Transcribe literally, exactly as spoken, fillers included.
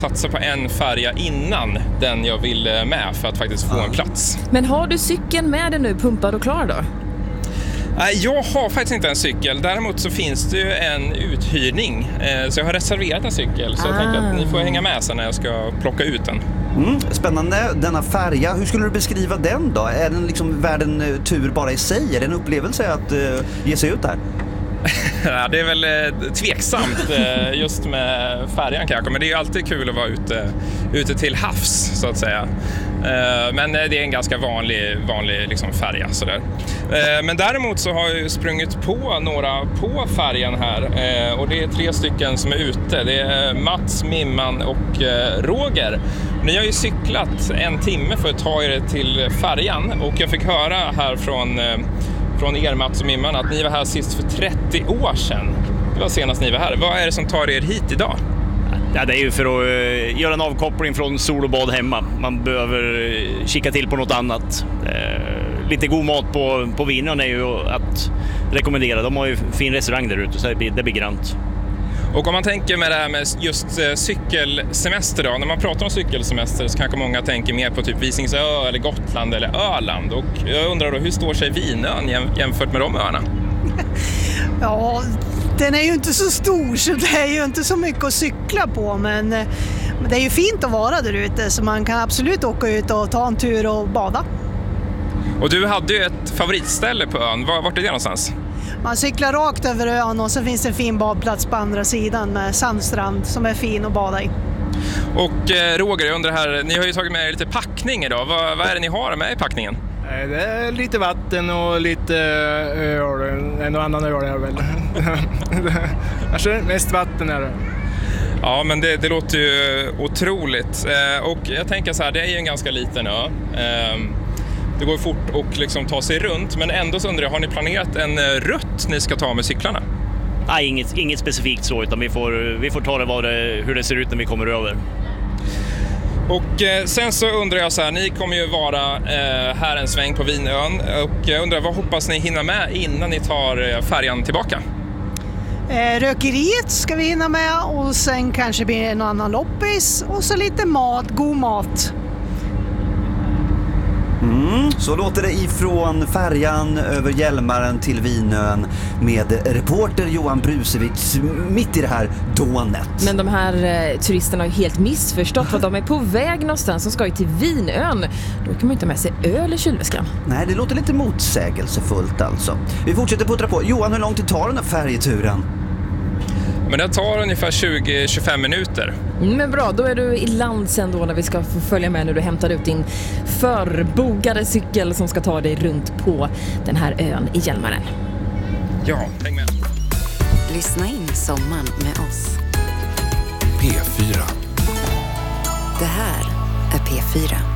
satsa på en färja innan den jag vill med för att faktiskt få en plats. Men har du cykeln med dig nu pumpad och klar då? Nej, jag har faktiskt inte en cykel. Däremot så finns det ju en uthyrning. Så jag har reserverat en cykel. Så ah. jag tänker att ni får hänga med sen när jag ska plocka ut den. Mm, spännande. Denna färja, hur skulle du beskriva den då? Är den liksom värd en tur bara i sig? Är det en upplevelse att uh, ge sig ut där? Ja, det är väl eh, tveksamt eh, just med färjan kanske, men det är ju alltid kul att vara ute, ute till havs så att säga. Eh, men det är en ganska vanlig, vanlig liksom, färja sådär. Eh, men däremot så har jag sprungit på några på färjan här eh, och det är tre stycken som är ute. Det är Mats, Mimman och eh, Roger. Ni har ju cyklat en timme för att ta er till färjan och jag fick höra här från eh, från er Mats och Mimman att ni var här sist för trettio år sedan. Det var senast ni var här. Vad är det som tar er hit idag? Ja, det är ju för att uh, göra en avkoppling från sol och bad hemma. Man behöver uh, kika till på något annat. Uh, lite god mat på, på Vinön är ju att rekommendera. De har ju fin restaurang där ute så det blir, det blir grant. Och om man tänker med det här med just cykelsemester då, när man pratar om cykelsemester så kanske många tänker mer på typ Visingsö eller Gotland eller Öland. Och jag undrar då, hur står sig Vinön jämfört med de öarna? Ja, den är ju inte så stor så det är ju inte så mycket att cykla på, men det är ju fint att vara där ute så man kan absolut åka ut och ta en tur och bada. Och du hade ju ett favoritställe på ön, vart är det någonstans? Man cyklar rakt över ön och så finns det en fin badplats på andra sidan med sandstrand som är fin att bada i. Och eh, Roger, jag undrar här, ni har ju tagit med er lite packning idag. Vad, vad är det ni har med i packningen? Det är lite vatten och lite öl, en och annan öl är väl. Kanske mest vatten är det. Ja, men det, det låter ju otroligt. Eh, och jag tänker så här, det är ju en ganska liten ö. Eh, Det går fort och liksom ta sig runt, men ändå så undrar jag, har ni planerat en rutt ni ska ta med cyklarna? Nej, inget, inget specifikt så, utan vi får, vi får ta det, vad det hur det ser ut när vi kommer över. Och eh, sen så undrar jag så här, ni kommer ju vara eh, här en sväng på Vinön och jag undrar, vad hoppas ni hinna med innan ni tar färjan tillbaka? Eh, rökeriet ska vi hinna med och sen kanske blir det en annan loppis och så lite mat, god mat. Mm, så låter det ifrån färjan över Hjälmaren till Vinön med reporter Johan Brusewitz mitt i det här dånet. Men de här eh, turisterna har ju helt missförstått vad de är på väg någonstans. De ska ju till Vinön. Då kan man inte ha med sig öl i kylväskan. Nej, det låter lite motsägelsefullt alltså. Vi fortsätter puttra på. Johan, hur lång tid tar den här färjeturen? Men det tar ungefär tjugo till tjugofem minuter. Mm, men bra, då är du i land sen då när vi ska få följa med när du hämtar ut din förbogade cykel som ska ta dig runt på den här ön i Hjälmaren. Ja, häng med. Lyssna in sommaren med oss. P fyra. Det här är P fyra.